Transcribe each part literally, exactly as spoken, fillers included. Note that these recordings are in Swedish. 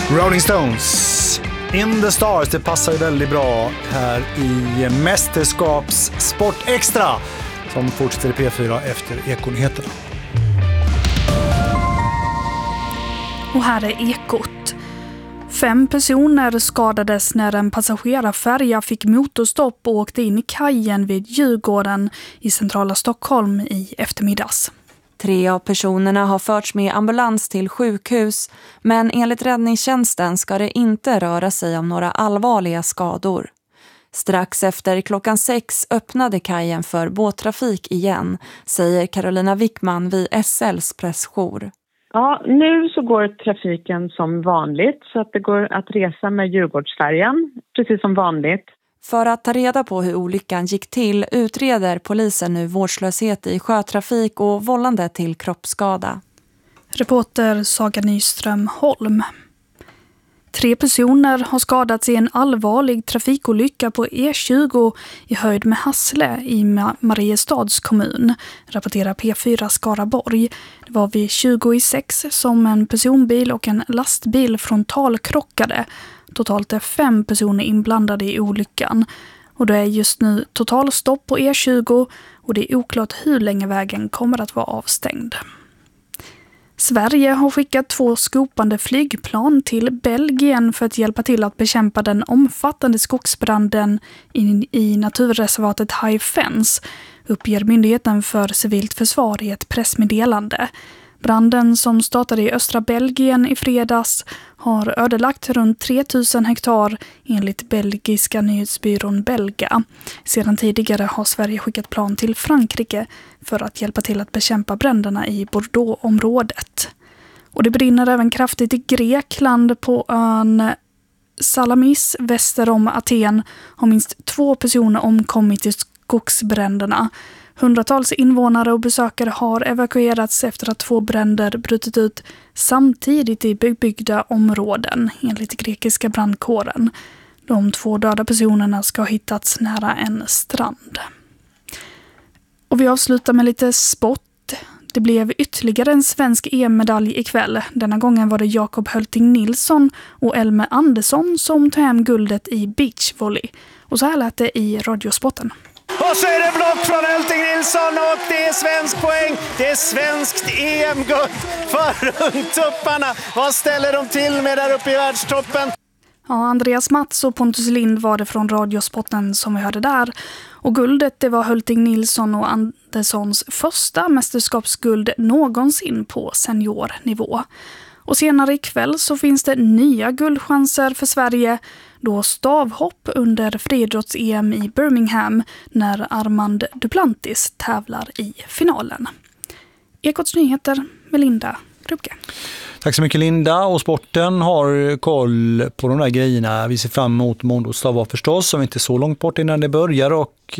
Rolling Stones, In the Stars, det passar ju väldigt bra här i Mästerskaps Sport Extra som fortsätter i P fyra efter Ekonyheterna. Och här är Ekot. Fem personer skadades när en passagerarfärja fick motorstopp och åkte in i kajen vid Djurgården i centrala Stockholm i eftermiddags. Tre av personerna har förts med ambulans till sjukhus, men enligt räddningstjänsten ska det inte röra sig om några allvarliga skador. Strax efter klockan sex öppnade kajen för båttrafik igen, säger Carolina Wickman vid S L:s pressjour. Ja, nu så går trafiken som vanligt så att det går att resa med Djurgårdsfärjan, precis som vanligt. För att ta reda på hur olyckan gick till utreder polisen nu vårdslöshet i sjötrafik och vållande till kroppsskada. Reporter Saga Nyström Holm. Tre personer har skadats i en allvarlig trafikolycka på E tjugo i höjd med Hassle i Mariestads kommun, rapporterar P fyra Skaraborg. Det var vid tjugo i sex som en personbil och en lastbil frontalkrockade. Totalt är fem personer inblandade i olyckan. Och det är just nu totalstopp på E tjugo och det är oklart hur länge vägen kommer att vara avstängd. Sverige har skickat två skopande flygplan till Belgien för att hjälpa till att bekämpa den omfattande skogsbranden i, i naturreservatet High Fence, uppger Myndigheten för civilt försvar i ett pressmeddelande. Branden som startade i östra Belgien i fredags har ödelagt runt tre tusen hektar enligt belgiska nyhetsbyrån Belga. Sedan tidigare har Sverige skickat plan till Frankrike för att hjälpa till att bekämpa bränderna i Bordeaux-området. Och det brinner även kraftigt i Grekland. På ön Salamis väster om Aten har minst två personer omkommit i skogsbränderna. Hundratals invånare och besökare har evakuerats efter att två bränder brutit ut samtidigt i bebyggda områden, enligt grekiska brandkåren. De två döda personerna ska ha hittats nära en strand. Och vi avslutar med lite sport. Det blev ytterligare en svensk E M-medalj ikväll. Denna gången var det Jakob Hölting Nilsson och Elmer Andersson som tog hem guldet i beachvolley. Och så här lät det i Radiosporten. Och så är det block från Hölting Nilsson och det är svensk poäng. Det är svenskt E M-guld för ungtupparna. Vad ställer de till med där uppe i världstoppen? Ja, Andreas Mats och Pontus Lind var det från Radiosporten som vi hörde där. Och guldet, det var Hölting Nilsson och Anderssons första mästerskapsguld någonsin på seniornivå. Och senare ikväll så finns det nya guldchanser för Sverige, då stavhopp under friidrotts-E M i Birmingham när Armand Duplantis tävlar i finalen. Ekots nyheter med Linda Grubke. Tack så mycket Linda, och sporten har koll på de där grejerna. Vi ser fram emot måndagsdag förstås, som inte är så långt bort innan det börjar, och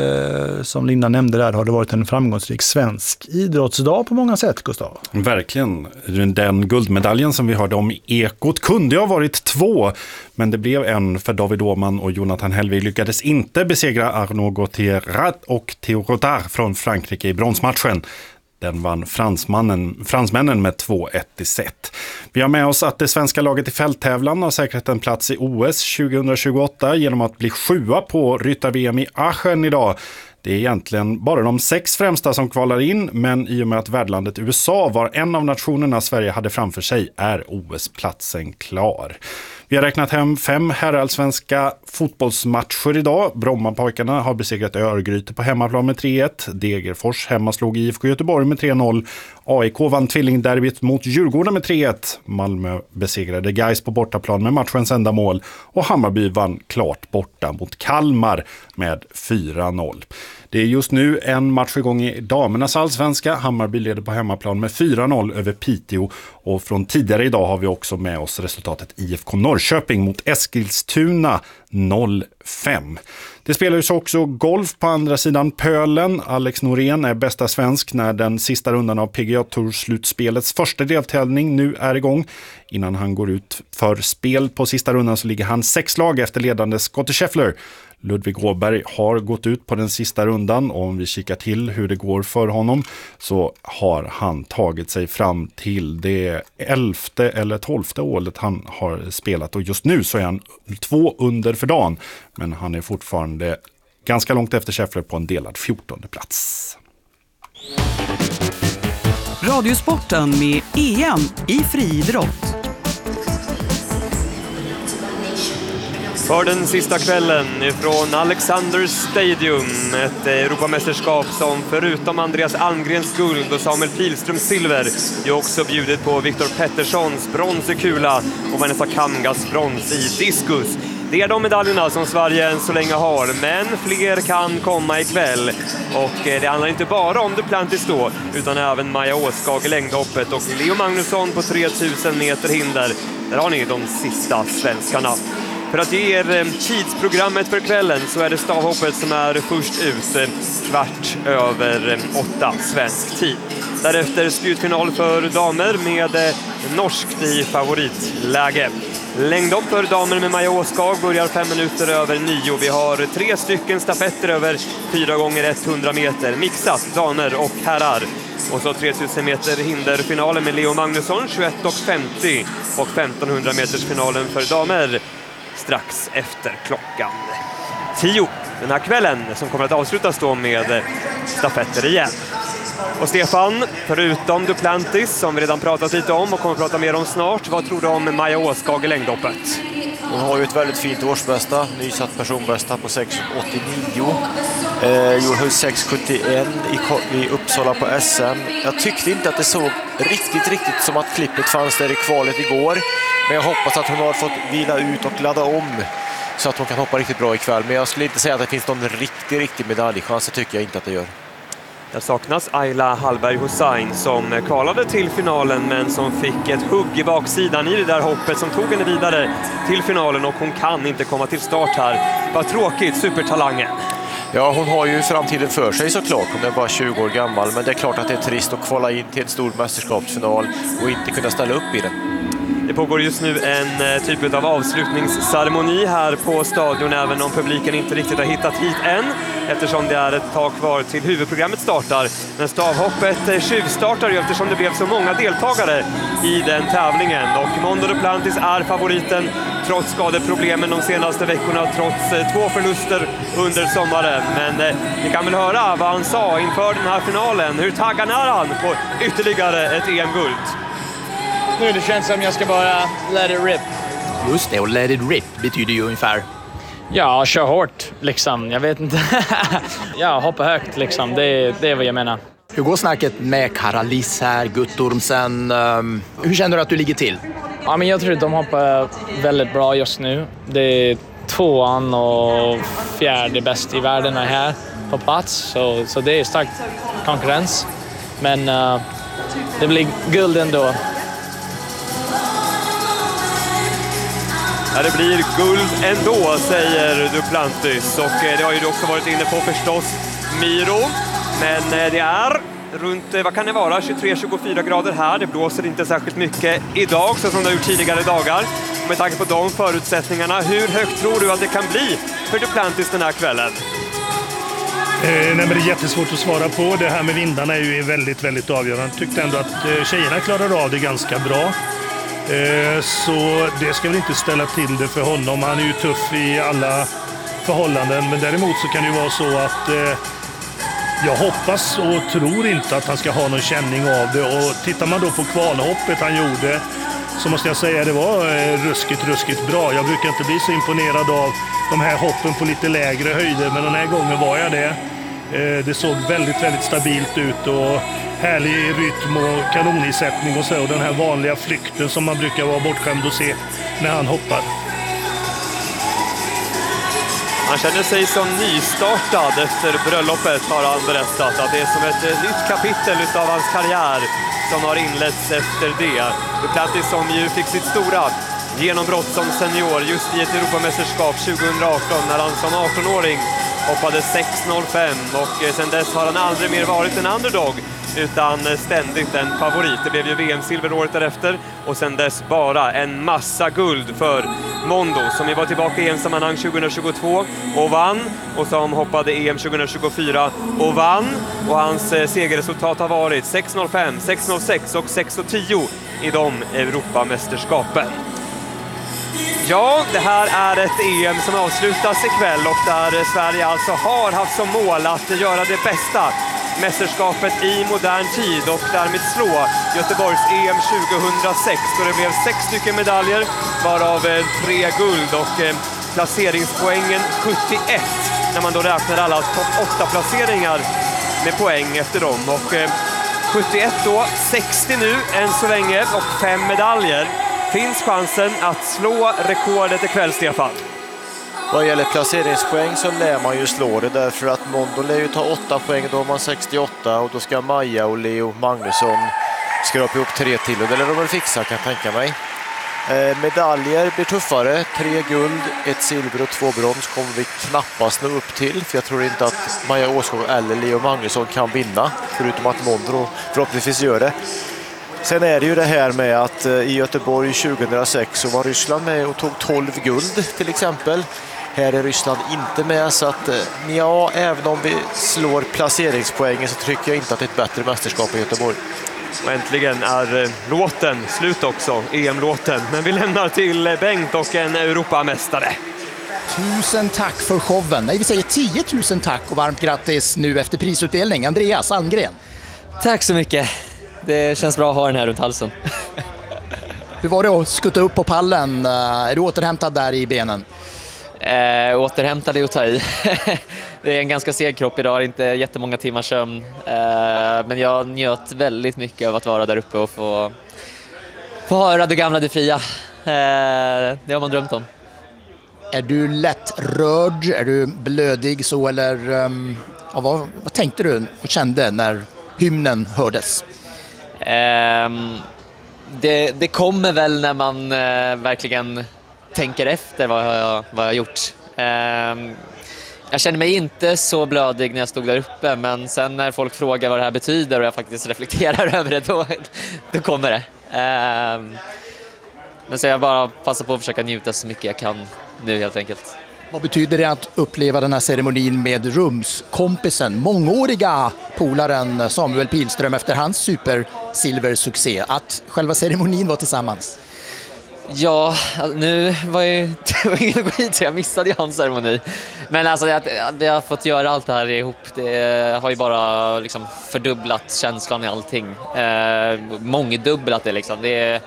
eh, som Linda nämnde där har det varit en framgångsrik svensk idrottsdag på många sätt, Gustav. Verkligen. Den guldmedaljen som vi hörde om i Ekot kunde ha varit två, men det blev en för David Åhman och Jonathan Helvig lyckades inte besegra Arnaud Gauthier och Theo Rodard från Frankrike i bronsmatchen. Den vann fransmannen, fransmännen med två ett i set. Vi har med oss att det svenska laget i fälttävlan har säkrat en plats i O S tjugohundratjugoåtta genom att bli sjua på ryttar-V M i Aachen idag. Det är egentligen bara de sex främsta som kvalar in, men i och med att värdlandet U S A var en av nationerna Sverige hade framför sig är O S-platsen klar. Vi har räknat hem fem herrallsvenska fotbollsmatcher idag. Brommapojkarna har besegrat Örgryte på hemmaplan med tre ett. Degerfors hemma slog I F K Göteborg med tre noll. A I K vann tvillingderbyt mot Djurgården med tre ett. Malmö besegrade Gais på bortaplan med matchens enda mål. Och Hammarby vann klart borta mot Kalmar med fyra noll. Det är just nu en match igång i damernas allsvenska. Hammarby leder på hemmaplan med fyra noll över Piteå. Och från tidigare idag har vi också med oss resultatet I F K Norrköping mot Eskilstuna noll fem. Det spelades också golf på andra sidan pölen. Alex Norén är bästa svensk när den sista rundan av P G A-tour-slutspelets första deltävling nu är igång. Innan han går ut för spel på sista rundan så ligger han sex slag efter ledande Scottie Scheffler. Ludvig Åberg har gått ut på den sista rundan och om vi kikar till hur det går för honom så har han tagit sig fram till det elfte eller tolfte året han har spelat och just nu så är han två under för dagen men han är fortfarande ganska långt efter Scheffler på en delad fjortonde plats. Radiosporten med E M i friidrott. För den sista kvällen från Alexander Stadium, ett Europamästerskap som förutom Andreas Almgrens guld och Samuel Pilströms silver ju också bjudit på Viktor Petterssons brons i kula och Vanessa Kamgas brons i diskus. Det är de medaljerna som Sverige än så länge har, men fler kan komma ikväll. Och det handlar inte bara om Duplantis då, utan även Maja Åskag i längdhoppet och Leo Magnusson på tre tusen meter hinder. Där har ni de sista svenskarna. För att ge er tidsprogrammet för kvällen så är det stavhoppet som är först ut, kvart över åtta svensk tid. Därefter slutfinal för damer med norskt i favoritläge. Längdhopp för damer med Maja Åskag börjar fem minuter över nio. Vi har tre stycken stafetter över fyra gånger hundra meter. Mixat damer och herrar. Och så tre tusen meter hinderfinalen med Leo Magnusson tjugoett och femtio och femtonhundra meters finalen för damer strax efter klockan tio den här kvällen som kommer att avslutas då med stafetter igen. Och Stefan, förutom Duplantis som vi redan pratat lite om och kommer att prata mer om snart, vad tror du om Maja Åskag i längdhoppet? Hon har ju ett väldigt fint årsbästa, nysatt personbästa på sex åttionio. Eh, gjorde sex sjuttioett i, i Uppsala på S M. Jag tyckte inte att det såg riktigt, riktigt som att klippet fanns där i kvalet igår. Men jag hoppas att hon har fått vila ut och ladda om så att hon kan hoppa riktigt bra ikväll. Men jag skulle inte säga att det finns någon riktig, riktig medaljchans, det tycker jag inte att det gör. Där saknas Ayla Hallberg Hussein som kvalade till finalen men som fick ett hugg i baksidan i det där hoppet som tog henne vidare till finalen och hon kan inte komma till start här. Vad tråkigt, supertalangen. Ja, hon har ju framtiden för sig såklart. Hon är bara tjugo år gammal, men det är klart att det är trist att kvala in till en stor mästerskapsfinal och inte kunna ställa upp i den. Det pågår just nu en typ av avslutningsceremoni här på stadion även om publiken inte riktigt har hittat hit än eftersom det är ett tag kvar till huvudprogrammet startar. Men stavhoppet tjuvstartar ju eftersom det blev så många deltagare i den tävlingen och Mondo Duplantis är favoriten trots skadeproblemen de senaste veckorna, trots två förluster under sommaren. Men vi kan väl höra vad han sa inför den här finalen. Hur taggad är han på ytterligare ett E M-guld? Nu det känns som jag ska bara let it rip. Just det, och let it rip betyder ju ungefär. Ja, kör hårt liksom. Jag vet inte. Ja, hoppa högt liksom. Det, det är vad jag menar. Hur går snacket med Karalis här, Guttormsen? Um, hur känner du att du ligger till? Ja, men jag tror att de hoppar väldigt bra just nu. Det är tvåan och fjärde bäst i världen är här på plats. Så, så det är stark konkurrens. Men uh, det blir guld ändå. Ja, det blir guld ändå, säger Duplantis. Och det har ju också varit inne på förstås Miro. Men det är runt, vad kan det vara, tjugotre till tjugofyra grader här. Det blåser inte särskilt mycket idag så som det har gjort tidigare dagar. Och med tanke på de förutsättningarna, hur högt tror du att det kan bli för Duplantis den här kvällen? Eh, nej, men det är jättesvårt att svara på. Det här med vindarna är ju väldigt, väldigt avgörande. Jag tyckte ändå att eh, tjejerna klarade av det ganska bra. Så det ska väl inte ställa till det för honom. Han är ju tuff i alla förhållanden. Men däremot så kan det ju vara så att eh, jag hoppas och tror inte att han ska ha någon känning av det. Och tittar man då på kvalhoppet han gjorde så måste jag säga att det var eh, ruskigt, ruskigt bra. Jag brukar inte bli så imponerad av de här hoppen på lite lägre höjder. Men den här gången var jag det. Eh, det såg väldigt, väldigt stabilt ut och härlig rytm och kanonisättning och så. Och den här vanliga flykten som man brukar vara bortskämd att se när han hoppar. Han känner sig som nystartad efter bröllopet, har han berättat. Att det är som ett nytt kapitel av hans karriär som har inletts efter det. Duplantis som ju fick sitt stora genombrott som senior just i ett Europamästerskap tjugohundraarton när han som arton-åring hoppade sex noll fem och sedan dess har han aldrig mer varit en underdog utan ständigt en favorit. Det blev ju V M-silver året därefter och sedan dess bara en massa guld för Mondo som ju var tillbaka i EM-sammanhang tjugohundratjugotvå och vann och som hoppade E M tjugohundratjugofyra och vann och hans segerresultat har varit sex noll fem, sex noll sex och sex tio i de Europamästerskapen. Ja, det här är ett E M som avslutas ikväll och där Sverige alltså har haft som mål att göra det bästa mästerskapet i modern tid och därmed slå Göteborgs E M tjugohundrasex då det blev sex stycken medaljer varav tre guld och placeringspoängen sjuttioett när man då räknar alla topp åtta placeringar med poäng efter dem och sjuttioett då, sextio nu än så länge och fem medaljer. Finns chansen att slå rekordet ikväll, Stefan? Vad gäller placeringspoäng så lär man ju slå det därför att Mondo lär ju ta åtta poäng, då har man sextioåtta och då ska Maja och Leo Magnusson skrapa ihop tre till och det lär de väl fixa kan jag tänka mig. Eh, medaljer blir tuffare, tre guld, ett silver och två brons kommer vi knappast nå upp till för jag tror inte att Maja Åskog eller Leo Magnusson kan vinna förutom att Mondo förhoppningsvis gör det. Sen är det ju det här med att i Göteborg tjugohundrasex så var Ryssland med och tog tolv guld till exempel. Här är Ryssland inte med så att ja, även om vi slår placeringspoängen så tycker jag inte att det är ett bättre mästerskap i Göteborg. Och äntligen är låten slut också, E M-låten. Men vi lämnar till Bengt och en Europamästare. Tusen tack för showen. Nej, vi säger tiotusen tack och varmt grattis nu efter prisutdelning. Andreas Almgren. Tack så mycket. Det känns bra att ha den här runt halsen. Hur var det att skutta upp på pallen? Är du återhämtad där i benen? Äh, återhämtad är att ta i. Det är en ganska seg kropp idag, inte jättemånga timmars sömn. Äh, men jag njöt väldigt mycket av att vara där uppe och få, få höra det gamla, det fria. Äh, det har man drömt om. Är du lätt rörd? Är du blödig så eller um, ja, vad, vad tänkte du och kände när hymnen hördes? Um, det, det kommer väl när man uh, verkligen tänker efter vad jag, vad jag har gjort. Um, jag känner mig inte så blödig när jag stod där uppe, men sen när folk frågar vad det här betyder och jag faktiskt reflekterar över det, då, då kommer det. Um, men så jag bara passar på att försöka njuta så mycket jag kan nu helt enkelt. Vad betyder det att uppleva den här ceremonin med rumskompisen, mångåriga polaren Samuel Pilström efter hans super-silversuccé? Att själva ceremonin var tillsammans? Ja, nu var jag tvungen att gå hit så jag missade hans ceremoni. Men alltså att vi har fått göra allt det här ihop, det har ju bara liksom fördubblat känslan i allting. Eh, mångdubblat det liksom. Det är...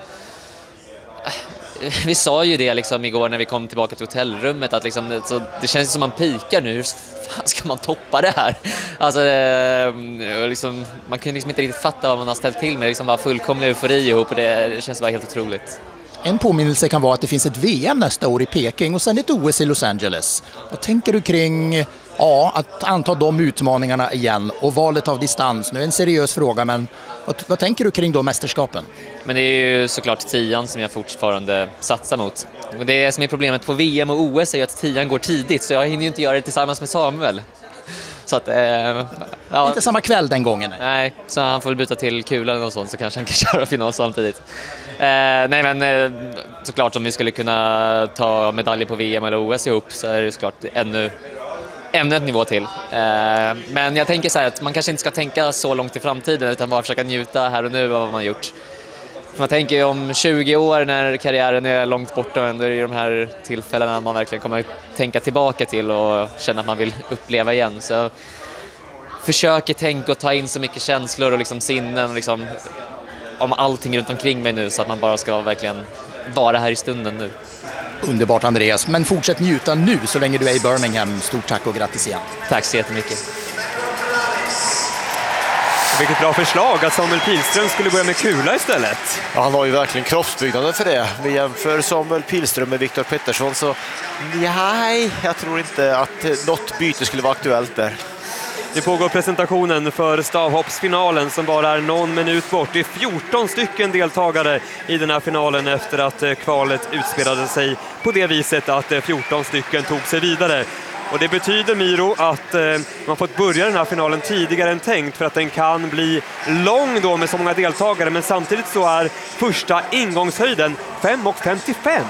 Vi sa ju det liksom igår när vi kom tillbaka till hotellrummet att liksom, så det känns som man pikar nu. Hur fan ska man toppa det här? Alltså, eh, liksom, man kan liksom inte riktigt fatta vad man har ställt till med. Det liksom bara fullkomlig eufori ihop och det, det känns bara helt otroligt. En påminnelse kan vara att det finns ett V M nästa år i Peking och sen ett O S i Los Angeles. Vad tänker du kring ja, att anta de utmaningarna igen och valet av distans? Nu är en seriös fråga, men vad, vad tänker du kring de mästerskapen? Men det är ju såklart tian som jag fortfarande satsar mot. Och det som är problemet på V M och O S är ju att tian går tidigt, så jag hinner ju inte göra det tillsammans med Samuel. Så att, eh, ja. Inte samma kväll den gången. Nej, så han får väl byta till kulan och sånt så kanske han kan köra final samtidigt. Eh, nej men eh, såklart om vi skulle kunna ta medaljer på V M eller O S ihop så är det såklart ännu, ännu ett nivå till. Eh, men jag tänker så här att man kanske inte ska tänka så långt i framtiden utan bara försöka njuta här och nu av vad man har gjort. Man tänker ju om tjugo år när karriären är långt borta och ändå är det de här tillfällena man verkligen kommer tänka tillbaka till och känna att man vill uppleva igen. Så försöker tänka och ta in så mycket känslor och liksom sinnen och liksom om allting runt omkring mig nu så att man bara ska verkligen vara här i stunden nu. Underbart Andreas, men fortsätt njuta nu så länge du är i Birmingham. Stort tack och grattis igen. Tack så jättemycket. Vilket bra förslag att Samuel Pilström skulle börja med kula istället. Ja, han har ju verkligen kroppsbyggnaden för det. Vi jämför Samuel Pilström med Viktor Pettersson så nej, jag tror inte att något byte skulle vara aktuellt där. Det pågår presentationen för stavhoppsfinalen som bara är någon minut bort. Det är fjorton stycken deltagare i den här finalen efter att kvalet utspelade sig på det viset att fjorton stycken tog sig vidare. Och det betyder, Miro, att eh, man fått börja den här finalen tidigare än tänkt för att den kan bli lång då med så många deltagare. Men samtidigt så är första ingångshöjden fem komma femtiofem.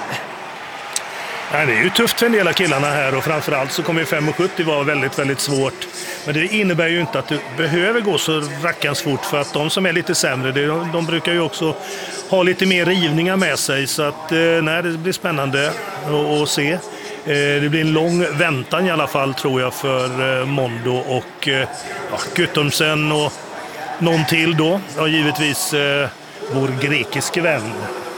Nej, det är ju tufft för en del av killarna här och framförallt så kommer fem komma sjuttio vara väldigt, väldigt svårt. Men det innebär ju inte att du behöver gå så rackans fort för att de som är lite sämre, de, de brukar ju också ha lite mer rivningar med sig. Så att, nej, det blir spännande att, att se. Det blir en lång väntan i alla fall tror jag för Mondo och ja, Guttormsen och någon till då. Och givetvis vår grekiske vän.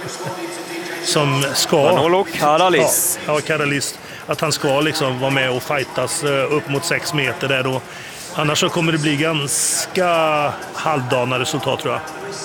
Som ska... Manolo Karalis. Ja, ja, Karalis. Att han ska liksom vara med och fightas upp mot sex meter där då. Annars så kommer det bli ganska halvdana resultat tror jag.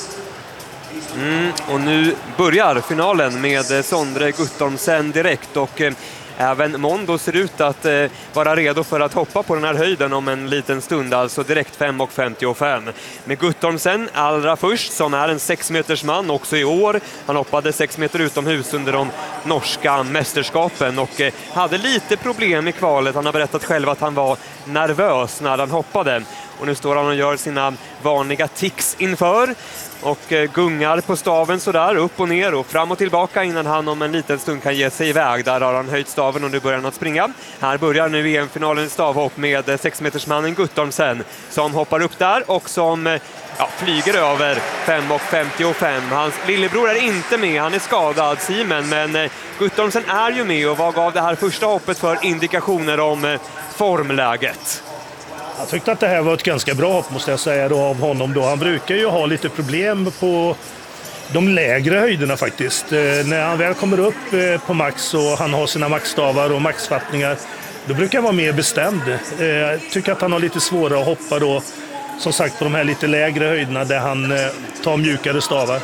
Mm, och nu börjar finalen med Sondre Guttormsen direkt och eh, även Mondo ser ut att eh, vara redo för att hoppa på den här höjden om en liten stund, alltså direkt fem komma femtiofem. Med Guttormsen allra först, som är en sex meters man också i år. Han hoppade sex meter utomhus under de norska mästerskapen och eh, hade lite problem i kvalet. Han har berättat själv att han var nervös när han hoppade. Och nu står han och gör sina vanliga tics inför och eh, gungar på staven sådär upp och ner och fram och tillbaka innan han om en liten stund kan ge sig iväg. Där har han höjt staven och nu börjar han att springa. Här börjar nu E M-finalen i stavhopp med eh, sexmetersmannen Guttormsen som hoppar upp där och som eh, ja, flyger över fem komma femtiofem. Hans lillebror är inte med, han är skadad, Simen, men eh, Guttormsen är ju med. Och vad gav det här första hoppet för indikationer om eh, formläget? Jag tyckte att det här var ett ganska bra hopp måste jag säga då, av honom. Då. Han brukar ju ha lite problem på de lägre höjderna faktiskt. Eh, när han väl kommer upp eh, på max och han har sina maxstavar och maxfattningar, då brukar han vara mer bestämd. Eh, jag tycker att han har lite svårare att hoppa då, som sagt på de här lite lägre höjderna där han eh, tar mjukare stavar.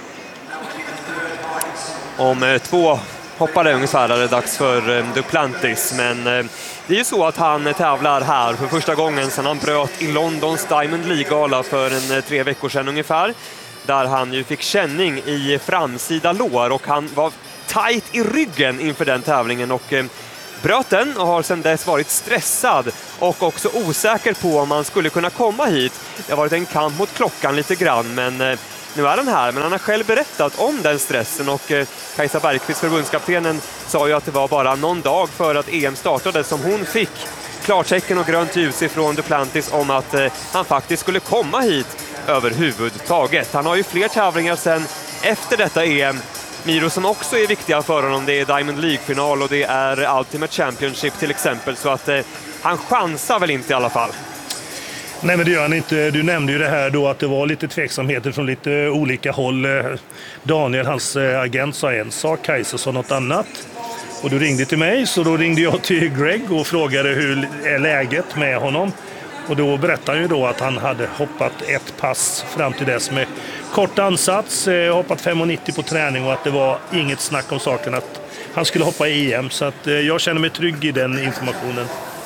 Om eh, två hoppade ungefär är det dags för eh, Duplantis, men eh, det är ju så att han tävlar här för första gången sedan han bröt i Londons Diamond League-gala för en eh, tre veckor sedan ungefär, där han ju fick känning i framsida lår och han var tight i ryggen inför den tävlingen och eh, bröt den och har sedan dess varit stressad och också osäker på om han skulle kunna komma hit. Det har varit en kamp mot klockan lite grann, men eh, nu är han här, men han har själv berättat om den stressen och eh, Kajsa Bergqvist, förbundskaptenen, sa ju att det var bara någon dag för att E M startade som hon fick klartecken och grönt ljus ifrån Duplantis om att eh, han faktiskt skulle komma hit överhuvudtaget. Han har ju fler tävlingar sedan efter detta E M, Miro, som också är viktiga för honom. Det är Diamond League-final och det är Ultimate Championship till exempel, så att eh, han chansar väl inte i alla fall. Nej, men det gör han inte. Du nämnde ju det här då att det var lite tveksamheter från lite olika håll. Daniel, hans agent, sa en sak, Kajsa sa något annat. Och du ringde till mig, så då ringde jag till Greg och frågade hur är läget med honom. Och då berättade han ju då att han hade hoppat ett pass fram till dess med kort ansats, hoppat fem komma nittio på träning och att det var inget snack om saken att han skulle hoppa i E M. Så att jag känner mig trygg i den informationen.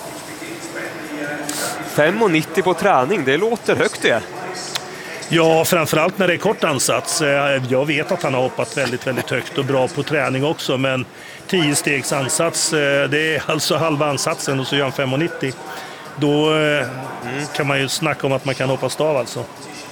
fem komma nittio på träning, det låter högt det. Ja, framförallt när det är kort ansats. Jag vet att han har hoppat väldigt, väldigt högt och bra på träning också, men tio stegs ansats, det är alltså halva ansatsen och så gör han fem komma nittio. Då mm. kan man ju snacka om att man kan hoppa stav alltså.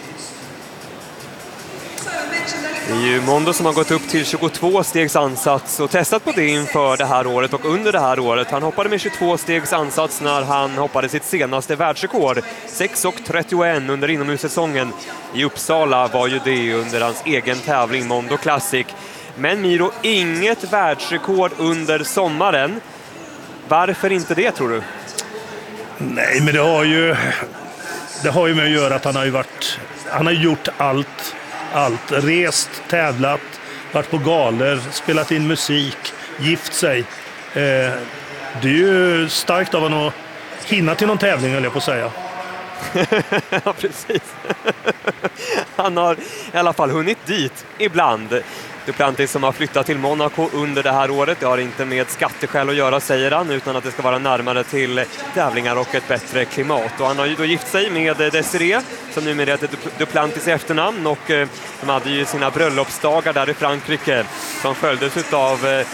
Det är ju Mondo som har gått upp till tjugotvå stegs ansats och testat på det inför det här året och under det här året. Han hoppade med tjugotvå stegs ansats när han hoppade sitt senaste världsrekord. sex komma trettioett under inomhussäsongen i Uppsala var ju det under hans egen tävling Mondo Classic. Men Miro, inget världsrekord under sommaren. Varför inte det, tror du? Nej, men det har ju det har ju med att göra att han har ju varit han har gjort allt allt, rest, tävlat, varit på galer, spelat in musik, gift sig. Eh, det är ju starkt av honom att hinna till någon tävling, höll jag på att säga. Ja, precis. Han har i alla fall hunnit dit ibland. Duplantis som har flyttat till Monaco under det här året. Det har inte med skatteskäl att göra, säger han, utan att det ska vara närmare till tävlingar och ett bättre klimat. Och han har ju då gift sig med Desiree, som numera heter Duplantis i efternamn, och de hade ju sina bröllopsdagar där i Frankrike som följdes av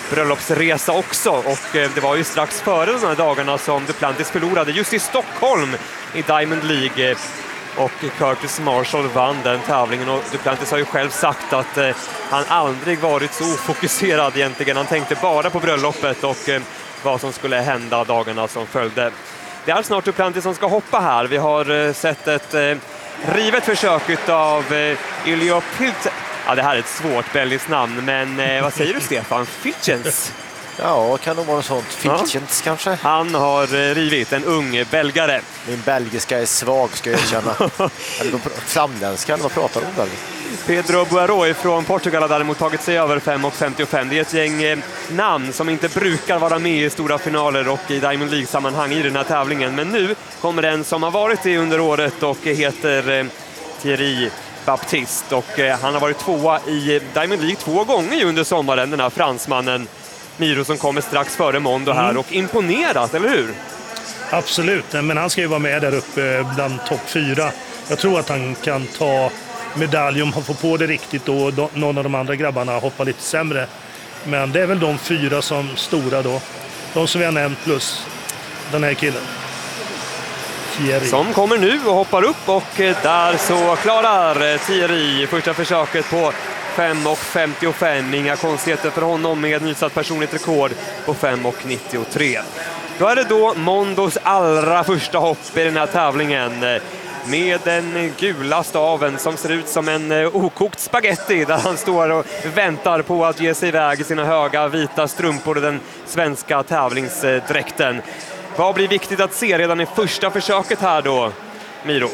bröllopsresa också, och eh, det var ju strax före de här dagarna som Duplantis förlorade just i Stockholm i Diamond League. Och Curtis Marshall vann den tävlingen, och Duplantis har ju själv sagt att eh, han aldrig varit så ofokuserad egentligen. Han tänkte bara på bröllopet och eh, vad som skulle hända dagarna som följde. Det är snart Duplantis som ska hoppa här. Vi har eh, sett ett eh, rivet försök av eh, Ilio Pilt. Ja, det här är ett svårt belgiskt namn, men eh, vad säger du, Stefan? Filtjens? Ja, kan nog vara något sånt. Filtjens ja. kanske. Han har eh, rivit, en ung belgare. Min belgiska är svag, ska jag erkänna. Eller framländskan, vad pratar du om väl? Pedro Buaroi från Portugal har däremot tagit sig över fem och femtiofem. Det är ett gäng eh, namn som inte brukar vara med i stora finaler och i Diamond League-sammanhang i den här tävlingen. Men nu kommer den som har varit i under året och heter eh, Thierry Baptiste. Och eh, han har varit tvåa i Diamond League två gånger under sommaren, den här fransmannen. Miro som kommer strax före Mondo här, mm. och imponerat, eller hur? Absolut, men han ska ju vara med där uppe bland topp fyra. Jag tror att han kan ta medalj om han får på det riktigt, och någon av de andra grabbarna hoppar lite sämre. Men det är väl de fyra som stora då. De som vi har nämnt plus den här killen. Thierry. Som kommer nu och hoppar upp, och där så klarar Thierry första försöket på fem och femtiofem. Inga konstigheter för honom med nysatt personligt rekord på fem och nittiotre. Då är det då Mondos allra första hopp i den här tävlingen, med den gula staven som ser ut som en okokt spaghetti, där han står och väntar på att ge sig iväg i sina höga vita strumpor och den svenska tävlingsdräkten. Vad blir viktigt att se redan i första försöket här då, Miro?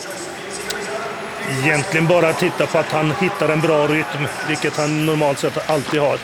Egentligen bara titta på att han hittar en bra rytm, vilket han normalt sett alltid har.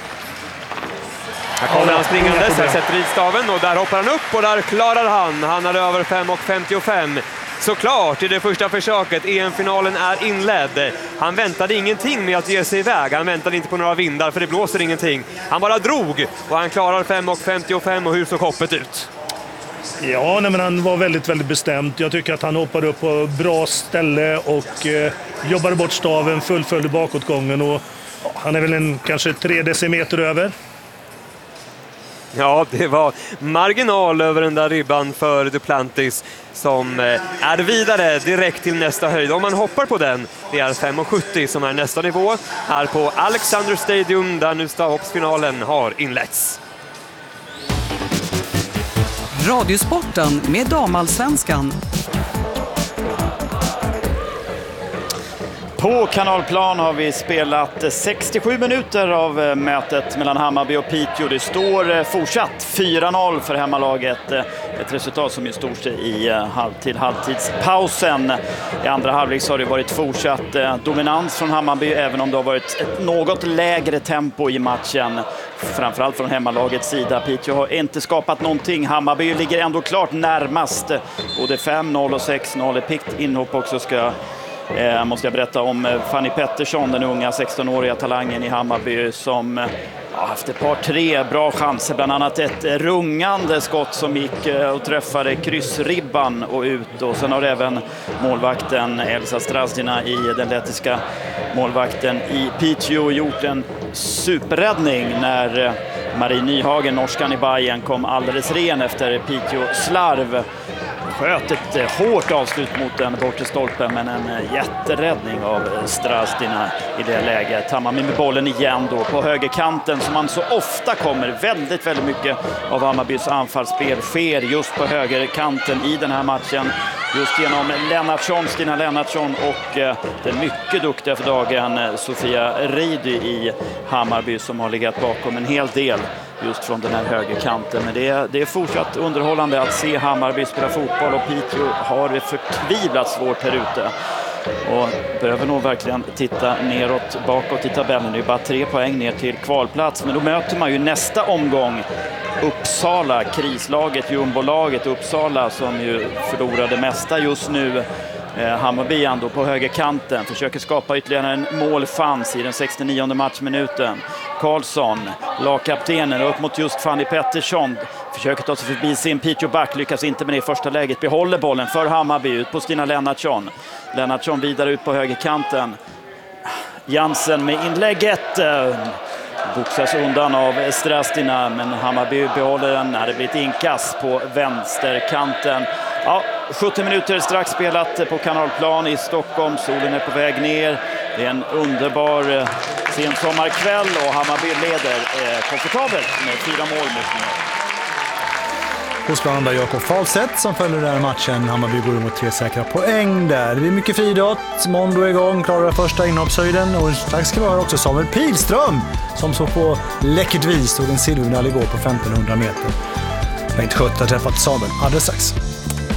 Här kommer han springandes, här sätter ridstaven och där hoppar han upp och där klarar han. Han är över fem och femtiofem. Såklart i det första försöket. E M-finalen är inledd. Han väntade ingenting med att ge sig iväg. Han väntade inte på några vindar, för det blåser ingenting. Han bara drog och han klarar fem och femtiofem. Och hur såg hoppet ut? Ja, nej, men han var väldigt, väldigt bestämd. Jag tycker att han hoppade upp på bra ställe och eh, jobbade bort staven, fullföljde bakåtgången, och ja, han är väl en kanske tre decimeter över. Ja, det var marginal över den där ribban för Duplantis, som är vidare direkt till nästa höjd. Om man hoppar på den, det är fem och sjuttio som är nästa nivå här på Alexander Stadium, där nu stavhoppsfinalen har inletts. Radiosporten med Damallsvenskan. På Kanalplan har vi spelat sextiosju minuter av mötet mellan Hammarby och Piteå. Det står fortsatt fyra noll för hemmalaget. Ett resultat som ju stod sig i halvtid, halvtidspausen. I andra halvlek har det varit fortsatt dominans från Hammarby, även om det har varit ett något lägre tempo i matchen. Framförallt från hemmalagets sida. Piteå har inte skapat någonting. Hammarby ligger ändå klart närmast. Både fem noll och sex noll. Ett pikt inhopp också ska... Eh, måste jag berätta om Fanny Pettersson, den unga sexton-åriga talangen i Hammarby, som eh, haft ett par tre bra chanser, bland annat ett rungande skott som gick eh, och träffade kryssribban och ut, och sen har även målvakten Elsa Strazdina, i den lettiska målvakten i Piteå, gjort en superräddning när eh, Marie Nyhagen, norskan i Bayern, kom alldeles ren efter Piteå slarv. Sköt ett hårt avslut mot den bortre stolpen, men en jätteräddning av Strazdina i det läget. Hammarby med bollen igen då på högerkanten, som man så ofta kommer. Väldigt, väldigt mycket av Hammarbys anfallsspel sker just på högerkanten i den här matchen. Just genom Lennartsson, Stina Lennartsson och eh, den mycket duktiga för dagen Sofia Reidi i Hammarby, som har legat bakom en hel del just från den här högerkanten. Men det är, det är fortsatt underhållande att se Hammarby spela fotboll, och Piteå har det förtvivlat svårt här ute. Och behöver nog verkligen titta neråt, bakåt i tabellen. Det är bara tre poäng ner till kvalplats. Men då möter man ju nästa omgång Uppsala, krislaget, jumbolaget Uppsala, som ju förlorade mesta just nu. Eh, Hammarby ändå på högerkanten försöker skapa ytterligare en målchans i den sextionionde matchminuten. Karlsson, lagkaptenen, upp mot just Fanny Pettersson, försöker ta sig förbi sin Piteå-back, lyckas inte med det i första läget, behåller bollen för Hammarby ut på Stina Lennartsson. Lennartsson vidare ut på högerkanten. Jansen med inlägget. boxas undan av Strastina, men Hammarby behåller den när det blir ett inkast på vänsterkanten. Ja, sjuttio minuter strax spelat på Kanalplan i Stockholm. Solen är på väg ner. Det är en underbar eh, sensommarkväll och Hammarby leder eh, komfortabelt med fyra mål mot noll. Hos bland andra Jakob Falseth som följer den här matchen. Hammarby går mot tre säkra poäng där. Det är mycket friidrott. Mondo är igång, klarar första inhoppshöjden. Och strax ska vi höra också Samuel Pilström som så på läckert vis tog en silvermedalj igår på femtonhundra meter. Bengt Schött har träffat Samuel alldeles strax.